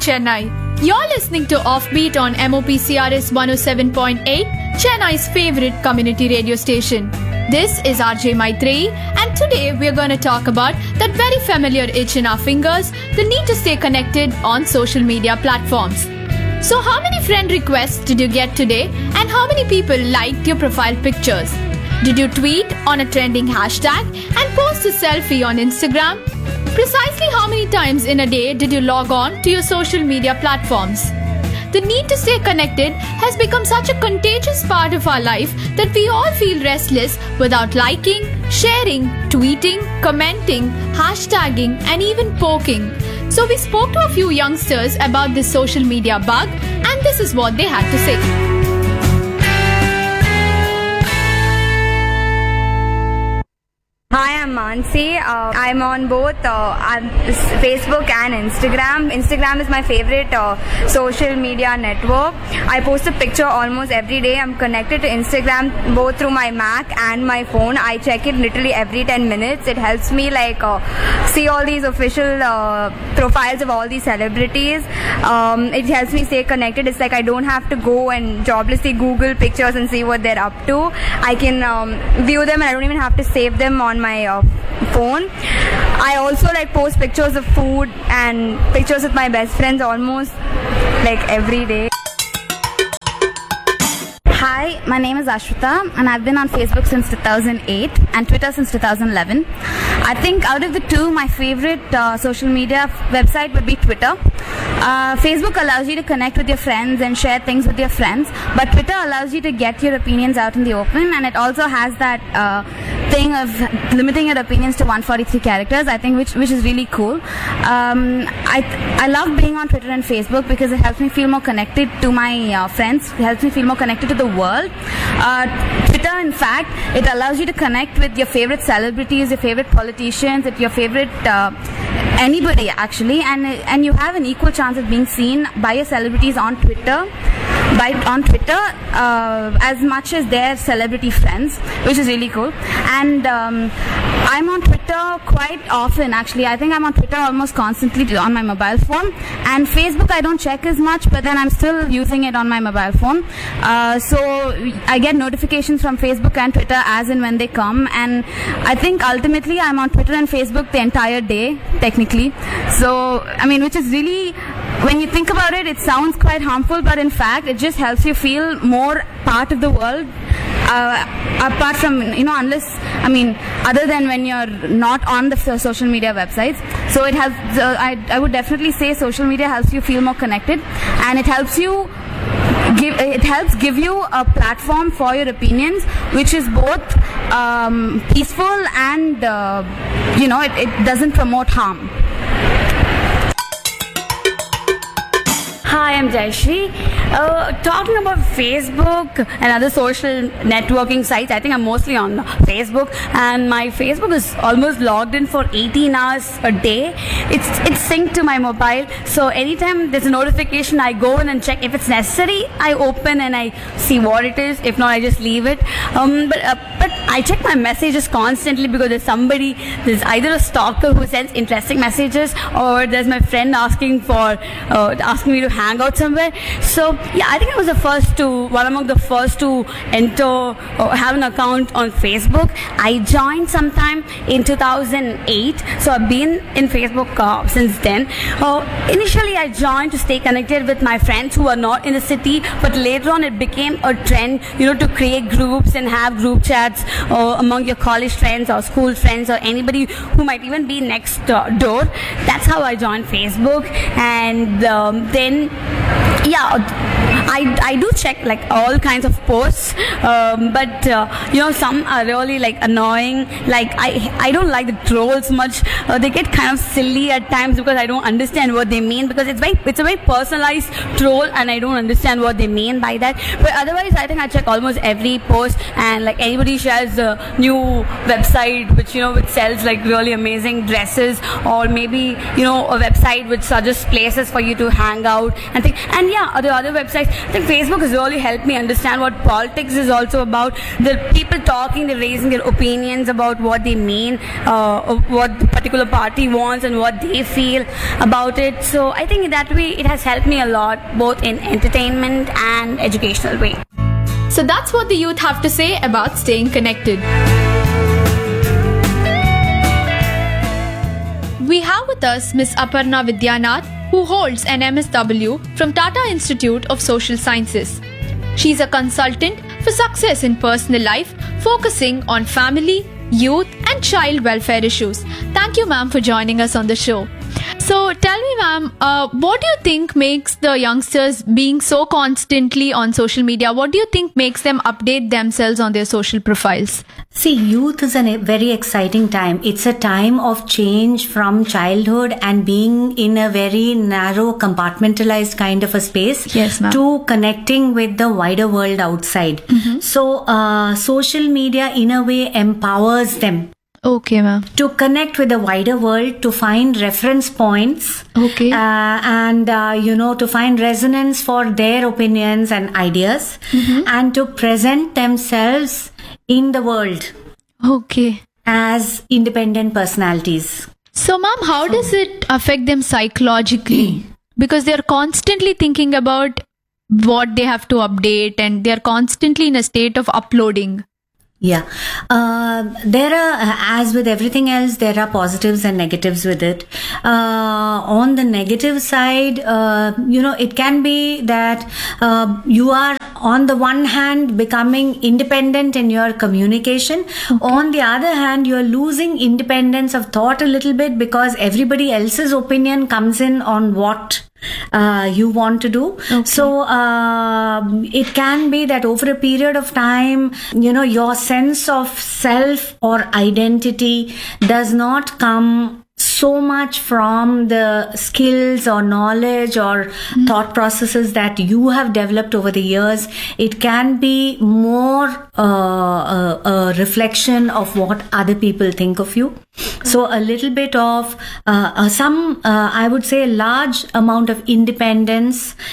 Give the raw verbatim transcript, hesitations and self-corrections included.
Chennai. You're listening to Offbeat on M O P C R S one oh seven point eight, Chennai's favorite community radio station. This is R J Maitreyi, and today we're going to talk about that very familiar itch in our fingers, the need to stay connected on social media platforms. So how many friend requests did you get today, and how many people liked your profile pictures? Did you tweet on a trending hashtag and post a selfie on Instagram? Precisely how many times in a day did you log on to your social media platforms? The need to stay connected has become such a contagious part of our life that we all feel restless without liking, sharing, tweeting, commenting, hashtagging, and even poking. So we spoke to a few youngsters about this social media bug, and this is what they had to say. Hi, I'm Mansi. Uh, I'm on both uh, I'm Facebook and Instagram. Instagram is my favorite uh, social media network. I post a picture almost every day. I'm connected to Instagram both through my Mac and my phone. I check it literally every ten minutes. It helps me like uh, see all these official uh, profiles of all these celebrities. Um, it helps me stay connected. It's like I don't have to go and joblessly Google pictures and see what they're up to. I can um, view them and I don't even have to save them on my uh, phone. I also like post pictures of food and pictures with my best friends almost like every day. Hi, my name is Ashwita and I've been on Facebook since two thousand eight and Twitter since two thousand eleven. I think out of the two, my favorite uh, social media website would be Twitter. Uh, Facebook allows you to connect with your friends and share things with your friends, but Twitter allows you to get your opinions out in the open, and it also has that uh, thing of limiting your opinions to one hundred forty-three characters, I think, which which is really cool. Um, I I love being on Twitter and Facebook because it helps me feel more connected to my uh, friends, it helps me feel more connected to the world. Uh, Twitter, in fact, it allows you to connect with your favorite celebrities, your favorite politicians, your favorite uh, anybody actually, and and you have an equal chance of being seen by your celebrities on Twitter. By, on Twitter uh, as much as their celebrity friends, which is really cool. And um, I'm on Twitter quite often actually. I think I'm on Twitter almost constantly on my mobile phone, and Facebook I don't check as much, but then I'm still using it on my mobile phone. Uh, so I get notifications from Facebook and Twitter as and when they come, and I think ultimately I'm on Twitter and Facebook the entire day technically. So I mean, which is really, when you think about it, it sounds quite harmful, but in fact it just helps you feel more part of the world, uh, apart from, you know, unless, I mean, other than when you're not on the social media websites. So it helps, uh, I, I would definitely say social media helps you feel more connected, and it helps you give, it helps give you a platform for your opinions, which is both um, peaceful and, uh, you know, it, it doesn't promote harm. Hi, I'm Jayashree. Uh, talking about Facebook and other social networking sites, I think I'm mostly on Facebook, and my Facebook is almost logged in for eighteen hours a day. It's it's synced to my mobile, so anytime there's a notification, I go in and check. If it's necessary, I open and I see what it is. If not, I just leave it. Um, but uh, but I check my messages constantly because there's somebody, there's either a stalker who sends interesting messages, or there's my friend asking for uh, asking me to hang out somewhere. So yeah, I think I was the first to, one among the first to enter or have an account on Facebook. I joined sometime in two thousand eight, so I've been in Facebook uh, since then. Uh, initially, I joined to stay connected with my friends who are not in the city, but later on it became a trend, you know, to create groups and have group chats uh, among your college friends or school friends or anybody who might even be next uh, door. That's how I joined Facebook, and um, then yeah, I, I do check like all kinds of posts, um, but uh, you know, some are really like annoying. Like I I don't like the trolls much. Uh, they get kind of silly at times because I don't understand what they mean, because it's very it's a very personalized troll and I don't understand what they mean by that. But otherwise, I think I check almost every post, and like anybody shares a new website which, you know, which sells like really amazing dresses, or maybe, you know, a website which suggests places for you to hang out and think. And yeah, the other websites, I think Facebook has really helped me understand what politics is also about. The people talking, they're raising their opinions about what they mean, uh, what the particular party wants and what they feel about it. So I think in that way it has helped me a lot, both in entertainment and educational way. So that's what the youth have to say about staying connected. We have with us Miss Aparna Vidyanath, who holds an M S W from Tata Institute of Social Sciences. She's a consultant for success in personal life, focusing on family, youth and child welfare issues. Thank you, ma'am, for joining us on the show. So tell me, ma'am, uh, what do you think makes the youngsters being so constantly on social media? What do you think makes them update themselves on their social profiles? See, youth is a very exciting time. It's a time of change from childhood and being in a very narrow, compartmentalized kind of a space, Yes, ma'am. to connecting with the wider world outside. Mm-hmm. So, uh, social media in a way empowers them Okay, ma'am. to connect with the wider world, to find reference points, Okay. uh, and uh, you know, to find resonance for their opinions and ideas, Mm-hmm. and to present themselves in the world Okay. as independent personalities. So, ma'am, how does it affect them psychologically? Because they're constantly thinking about what they have to update and they're constantly in a state of uploading. Yeah. Uh, there are, uh, as with everything else, there are positives and negatives with it. Uh, on the negative side, uh, you know, it can be that uh, you are, on the one hand, becoming independent in your communication. On the other hand, you're losing independence of thought a little bit because everybody else's opinion comes in on what uh, you want to do. Okay. So uh, it can be that over a period of time, you know, your sense of self or identity does not come so much from the skills or knowledge or Mm-hmm. thought processes that you have developed over the years. It can be more uh, a, a reflection of what other people think of you. So a little bit of uh, uh, some, uh, I would say, a large amount of independence